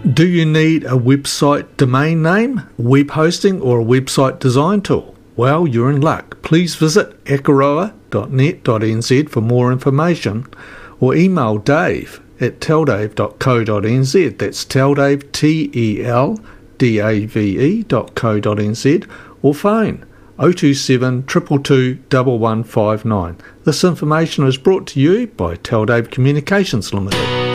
Do you need a website domain name, web hosting, or a website design tool? Well, you're in luck. Please visit akaroa.net.nz for more information, or email Dave at teldave.co.nz. That's teldave, teldave.co.nz, or phone 027 222 1159. This information is brought to you by Teldave Communications Limited.